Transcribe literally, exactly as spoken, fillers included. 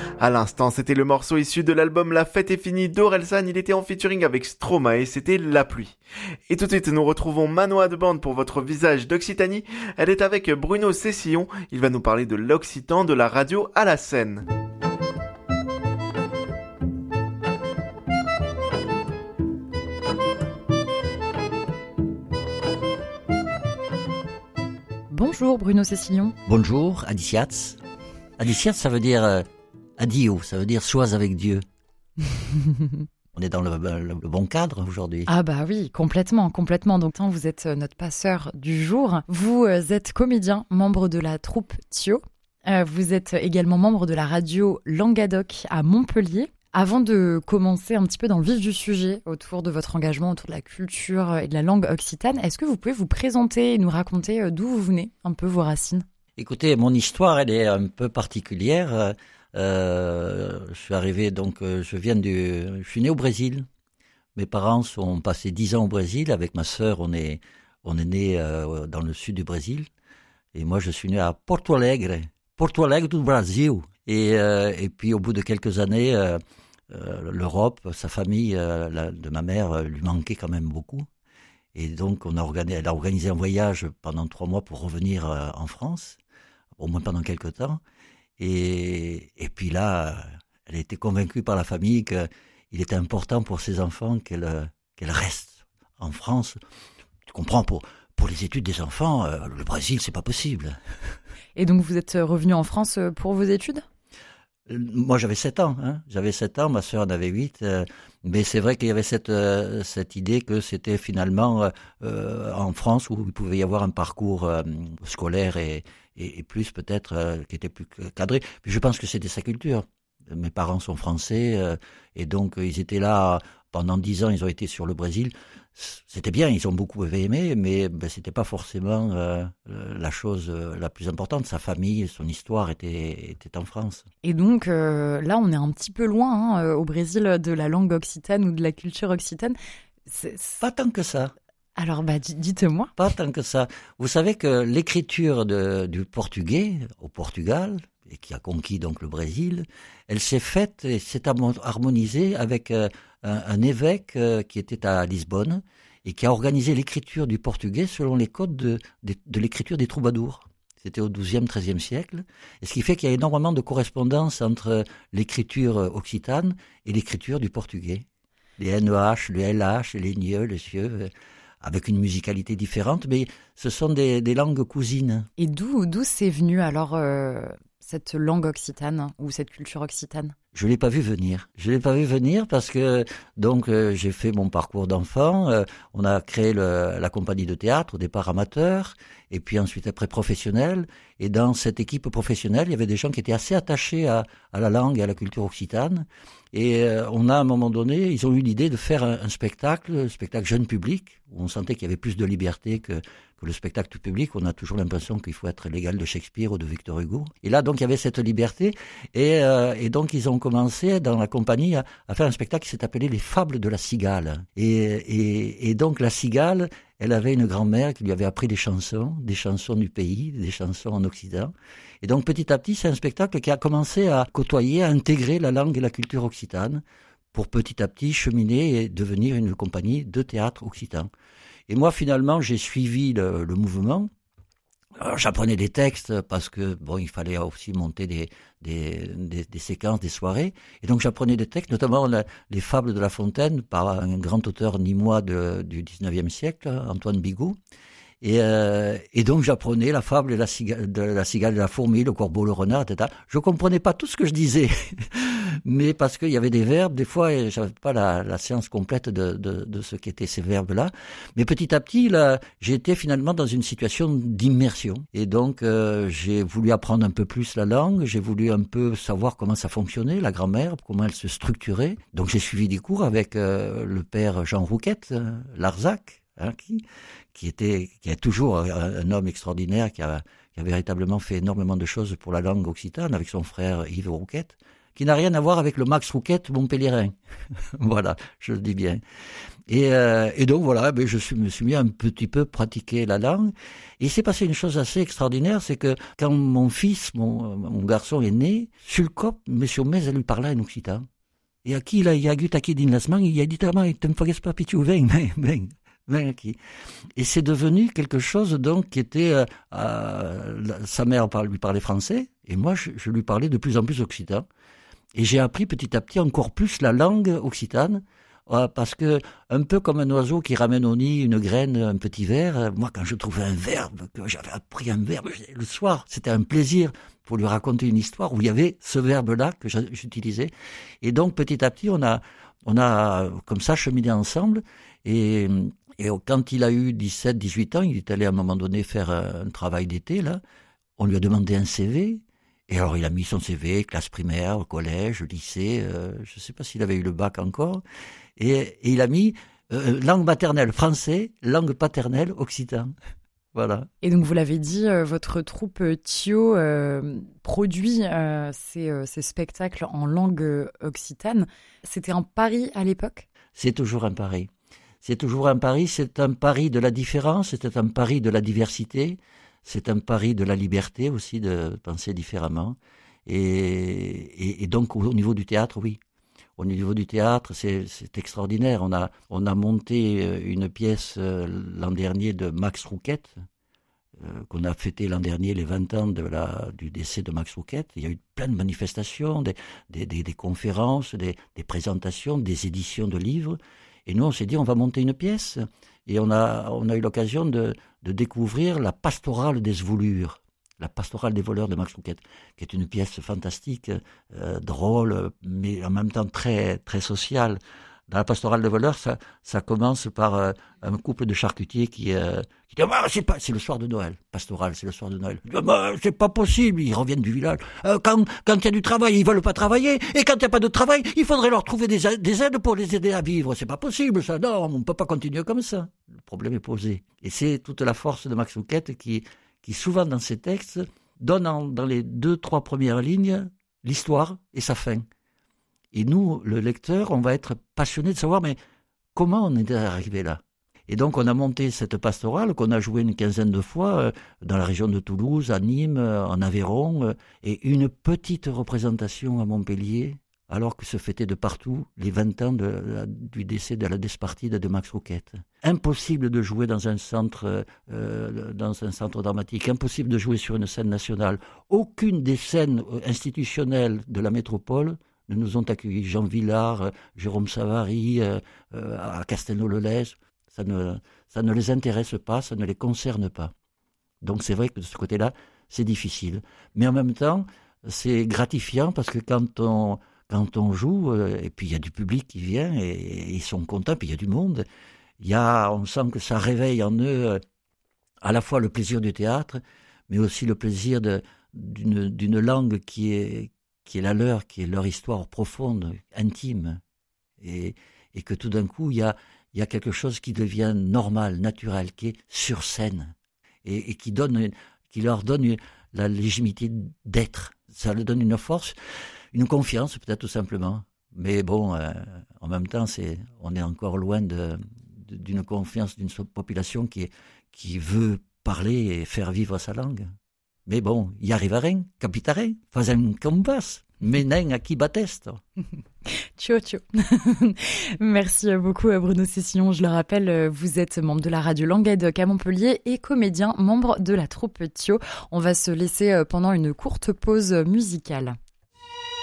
À l'instant, c'était le morceau issu de l'album La Fête est finie d'Orelsan. Il était en featuring avec Stromae et c'était La Pluie. Et tout de suite, nous retrouvons Manoa de Bande pour votre visage d'Occitanie. Elle est avec Bruno Cessillon. Il va nous parler de l'Occitan, de la radio à la scène. Bonjour Bruno Cessillon. Bonjour, Adiciats. Adiciats, ça veut dire euh, adio, ça veut dire sois avec Dieu. On est dans le, le, le bon cadre aujourd'hui. Ah bah oui, complètement, complètement. Donc vous êtes notre passeur du jour. Vous êtes comédien, membre de la troupe Thio. Euh, vous êtes également membre de la radio Languedoc à Montpellier. Avant de commencer un petit peu dans le vif du sujet autour de votre engagement, autour de la culture et de la langue occitane, est-ce que vous pouvez vous présenter et nous raconter d'où vous venez, un peu vos racines ? Écoutez, mon histoire, elle est un peu particulière. Euh, je suis arrivé, donc, je viens du, je suis né au Brésil. Mes parents sont passés dix ans au Brésil. Avec ma sœur, on est, on est né euh, dans le sud du Brésil. Et moi, je suis né à Porto Alegre, Porto Alegre du Brasil. Et, euh, et puis, au bout de quelques années, euh, euh, l'Europe, sa famille euh, la, de ma mère euh, lui manquait quand même beaucoup. Et donc, on a organisé, elle a organisé un voyage pendant trois mois pour revenir euh, en France, au moins pendant quelques temps. Et, et puis là, elle a été convaincue par la famille qu'il était important pour ses enfants qu'elle, qu'elle reste en France. Tu comprends, pour, pour les études des enfants, euh, le Brésil, c'est pas possible. Et donc, vous êtes revenu en France pour vos études ? Moi, j'avais sept ans. Hein. J'avais sept ans, ma sœur en avait huit. Euh, mais c'est vrai qu'il y avait cette, euh, cette idée que c'était finalement euh, en France où il pouvait y avoir un parcours euh, scolaire et, et, et plus peut-être euh, qui était plus cadré. Puis je pense que c'était sa culture. Mes parents sont français euh, et donc euh, ils étaient là pendant dix ans. Ils ont été sur le Brésil. C'était bien, ils ont beaucoup aimé, mais ben, c'était pas forcément euh, la chose la plus importante. Sa famille, son histoire était, était en France. Et donc euh, là, on est un petit peu loin hein, au Brésil de la langue occitane ou de la culture occitane. C'est, c'est... Pas tant que ça. Alors, bah, d- dites-moi. Pas tant que ça. Vous savez que l'écriture de, du portugais au Portugal, et qui a conquis donc le Brésil, elle s'est faite et s'est harmonisée avec euh, un, un évêque euh, qui était à Lisbonne et qui a organisé l'écriture du portugais selon les codes de, de, de l'écriture des troubadours. C'était au douzième, treizième siècle. Et ce qui fait qu'il y a énormément de correspondance entre l'écriture occitane et l'écriture du portugais. Les N E H, le L H, les Nieux, les Cieux, avec une musicalité différente, mais ce sont des, des langues cousines. Et d'où, d'où c'est venu alors euh, cette langue occitane ou cette culture occitane ? Je l'ai pas vu venir. Je l'ai pas vu venir parce que donc euh, j'ai fait mon parcours d'enfant. Euh, on a créé le, la compagnie de théâtre au départ amateur et puis ensuite après professionnel. Et dans cette équipe professionnelle, il y avait des gens qui étaient assez attachés à, à la langue et à la culture occitane. Et euh, on a à un moment donné, ils ont eu l'idée de faire un, un spectacle, un spectacle jeune public où on sentait qu'il y avait plus de liberté que que le spectacle tout public. On a toujours l'impression qu'il faut être l'égal de Shakespeare ou de Victor Hugo. Et là, donc, il y avait cette liberté. Et, euh, et donc, ils ont commencé dans la compagnie à, à faire un spectacle qui s'est appelé Les Fables de la Cigale. Et, et, et donc, la Cigale, elle avait une grand-mère qui lui avait appris des chansons, des chansons du pays, des chansons en Occident. Et donc, petit à petit, c'est un spectacle qui a commencé à côtoyer, à intégrer la langue et la culture occitane pour petit à petit cheminer et devenir une compagnie de théâtre occitan. Et moi, finalement, j'ai suivi le, le mouvement. Alors, j'apprenais des textes parce que bon, il fallait aussi monter des, des, des, des séquences, des soirées. Et donc, j'apprenais des textes, notamment la, les Fables de La Fontaine par un grand auteur nîmois de, du dix-neuvième siècle, Antoine Bigot. Et, euh, et donc, j'apprenais la fable de la, cigale, de la cigale et de la fourmi, le corbeau, le renard, et cetera. Je comprenais pas tout ce que je disais. Mais parce qu'il y avait des verbes, des fois, et j'avais pas la, la science complète de, de, de ce qu'étaient ces verbes-là. Mais petit à petit, là, j'ai été finalement dans une situation d'immersion. Et donc, euh, j'ai voulu apprendre un peu plus la langue, j'ai voulu un peu savoir comment ça fonctionnait, la grammaire, comment elle se structurait. Donc, j'ai suivi des cours avec euh, le père Jean Rouquette, euh, Larzac, hein, qui, qui était, qui est toujours un, un homme extraordinaire, qui a, qui a véritablement fait énormément de choses pour la langue occitane, avec son frère Yves Rouquette, qui n'a rien à voir avec le Max Rouquette montpelliérain. Voilà, je le dis bien. Et, euh, et donc voilà, ben, je suis, me suis mis à un petit peu pratiquer la langue. Et il s'est passé une chose assez extraordinaire, c'est que quand mon fils, mon, mon garçon est né, sur le cop, M. Mez, elle lui parlait en occitan. Et à qui il a eu taki din la semaine, il a dit, ah, mais tu me fais pas pitié, viens, viens, viens, viens aquí. Et c'est devenu quelque chose, donc, qui était, euh, euh, sa mère lui parlait français, et moi, je, je lui parlais de plus en plus occitan. Et j'ai appris petit à petit encore plus la langue occitane, parce que, un peu comme un oiseau qui ramène au nid une graine, un petit ver, moi, quand je trouvais un verbe, que j'avais appris un verbe, le soir, c'était un plaisir pour lui raconter une histoire où il y avait ce verbe-là que j'utilisais. Et donc, petit à petit, on a, on a, comme ça, cheminé ensemble. Et, et quand il a eu dix-sept, dix-huit ans, il est allé à un moment donné faire un travail d'été, là. On lui a demandé un C V. Et alors, il a mis son C V, classe primaire, collège, lycée, euh, je ne sais pas s'il avait eu le bac encore. Et, et il a mis euh, langue maternelle français, langue paternelle occitan. Voilà. Et donc, vous l'avez dit, euh, votre troupe euh, Thio euh, produit euh, ces, euh, ces spectacles en langue euh, occitane. C'était un pari à l'époque ? C'est toujours un pari. C'est toujours un pari. C'est un pari de la différence, c'est un pari de la diversité. C'est un pari de la liberté aussi, de penser différemment. Et, et, et donc, au niveau du théâtre, oui. Au niveau du théâtre, c'est, c'est extraordinaire. On a, on a monté une pièce euh, l'an dernier de Max Rouquette, euh, qu'on a fêté l'an dernier les vingt ans de la, du décès de Max Rouquette. Il y a eu plein de manifestations, des, des, des, des conférences, des, des présentations, des éditions de livres. Et nous, on s'est dit, on va monter une pièce. Et on a, on a eu l'occasion de, de découvrir la pastorale des Zvoulures, la pastorale des voleurs de Max Rouquette, qui est une pièce fantastique, euh, drôle, mais en même temps très, très sociale. Dans la pastorale des voleurs, ça, ça commence par euh, un couple de charcutiers qui, euh, qui dit ah, c'est, pas, c'est le soir de Noël, pastorale, c'est le soir de Noël. Ah, bah, c'est pas possible, ils reviennent du village. Euh, quand quand il y a du travail, ils veulent pas travailler, et quand il n'y a pas de travail, il faudrait leur trouver des, des aides pour les aider à vivre. C'est pas possible, ça. Non, on ne peut pas continuer comme ça. Le problème est posé. Et c'est toute la force de Max Rouquette qui, qui souvent dans ses textes, donne en, dans les deux, trois premières lignes l'histoire et sa fin. Et nous, le lecteur, on va être passionné de savoir, mais comment on est arrivé là ? Et donc, on a monté cette pastorale qu'on a jouée une quinzaine de fois euh, dans la région de Toulouse, à Nîmes, euh, en Aveyron, euh, et une petite représentation à Montpellier, alors que se fêtaient de partout les vingt ans de, de, du décès de la Despartide de Max Rouquette. Impossible de jouer dans un centre, euh, dans un centre dramatique, impossible de jouer sur une scène nationale. Aucune des scènes institutionnelles de la métropole ne nous ont accueillis. Jean Villard, euh, Jérôme Savary, euh, euh, à Castelnau-le-Lez, ça ne, ça ne les intéresse pas, ça ne les concerne pas. Donc c'est vrai que de ce côté-là, c'est difficile. Mais en même temps, c'est gratifiant parce que quand on, quand on joue, euh, et puis il y a du public qui vient, et, et ils sont contents, puis il y a du monde, il y a, on sent que ça réveille en eux euh, à la fois le plaisir du théâtre, mais aussi le plaisir de, d'une, d'une langue qui est qui est la leur, qui est leur histoire profonde, intime, et, et que tout d'un coup, il y a, il y a quelque chose qui devient normal, naturel, qui est sur scène, et, et qui, donne, qui leur donne une, la légitimité d'être. Ça leur donne une force, une confiance peut-être tout simplement. Mais bon, euh, en même temps, c'est, on est encore loin de, de, d'une confiance d'une population qui, est, qui veut parler et faire vivre sa langue. Mais bon, y arriverem, capitarem, fazem compás, menen a qui batesto. Tchio, tchio. Merci beaucoup Bruno Cessillon. Je le rappelle, vous êtes membre de la radio Languedoc à Montpellier et comédien, membre de la troupe Thio. On va se laisser pendant une courte pause musicale.